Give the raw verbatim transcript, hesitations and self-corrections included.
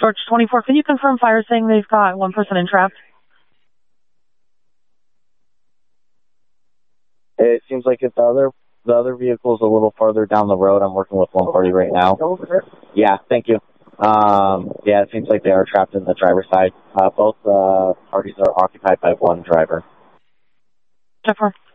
George twenty-four, can you confirm fire saying they've got one person entrapped? It seems like it's the other the other vehicle's a little farther down the road. I'm working with one party right now. Yeah, thank you. Um, yeah, it seems like they are trapped in the driver's side. Uh, both uh, parties are occupied by one driver. Jennifer.